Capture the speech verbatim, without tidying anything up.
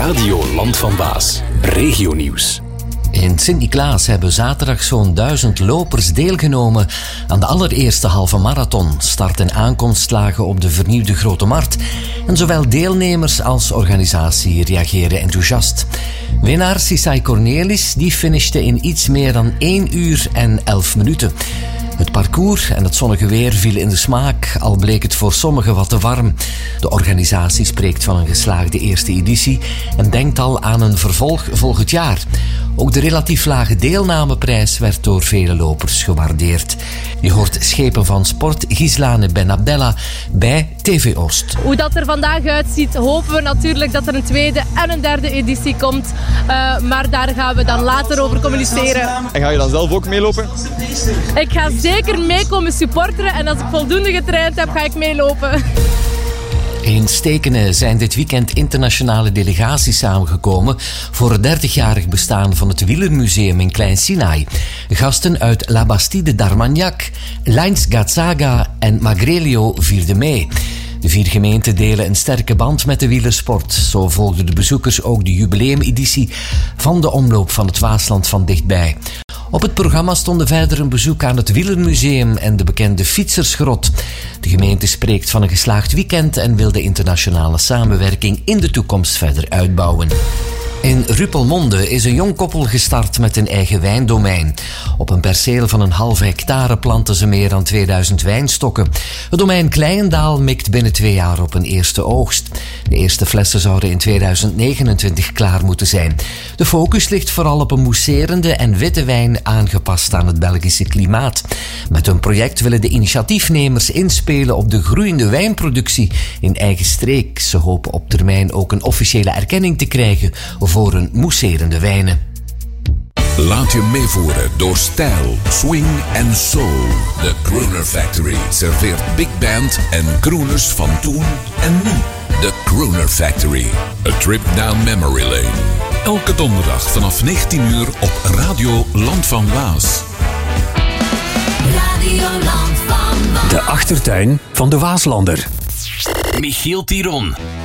Radio Land van Waas. Regionieuws. In Sint-Niklaas hebben zaterdag zo'n duizend lopers deelgenomen aan de allereerste halve marathon. Start- en aankomst lagen op de vernieuwde Grote Markt. En zowel deelnemers als organisatie reageren enthousiast. Winnaar Sisai Cornelis die finishte in iets meer dan één uur en elf minuten. Het parcours en het zonnige weer vielen in de smaak, al bleek het voor sommigen wat te warm. De organisatie spreekt van een geslaagde eerste editie en denkt al aan een vervolg volgend jaar. Ook de relatief lage deelnameprijs werd door vele lopers gewaardeerd. Je hoort schepen van sport Gislane Ben Abdella bij T V Oost. Hoe dat er vandaag uitziet, hopen we natuurlijk dat er een tweede en een derde editie komt. Uh, maar daar gaan we dan later over communiceren. En ga je dan zelf ook meelopen? Ik ga zeker meekomen supporteren en als ik voldoende getraind heb, ga ik meelopen. In Stekene zijn dit weekend internationale delegaties samengekomen voor het dertigjarig bestaan van het Wielermuseum in Klein Sinaai. Gasten uit La Bastide d'Armagnac, Lines Gatzaga en Magrelio vierden mee. De vier gemeenten delen een sterke band met de wielersport. Zo volgden de bezoekers ook de jubileumeditie van de Omloop van het Waasland van dichtbij. Op het programma stonden verder een bezoek aan het Wielermuseum en de bekende Fietsersgrot. De gemeente spreekt van een geslaagd weekend en wil de internationale samenwerking in de toekomst verder uitbouwen. In Rupelmonde is een jong koppel gestart met een eigen wijndomein. Op een perceel van een halve hectare planten ze meer dan tweeduizend wijnstokken. Het domein Kleijendaal mikt binnen twee jaar op een eerste oogst. De eerste flessen zouden in tweeduizend negenentwintig klaar moeten zijn. De focus ligt vooral op een mousserende en witte wijn aangepast aan het Belgische klimaat. Met hun project willen de initiatiefnemers inspelen op de groeiende wijnproductie in eigen streek. Ze hopen op termijn ook een officiële erkenning te krijgen voor hun mousserende wijnen. Laat je meevoeren door stijl, swing en soul. De Crooner Factory serveert big band en crooners van toen en nu. De Crooner Factory. A trip down memory lane. Elke donderdag vanaf negentien uur op Radio Land van Waas. Radio Land van Waas. De achtertuin van de Waaslander. Michiel Tiron.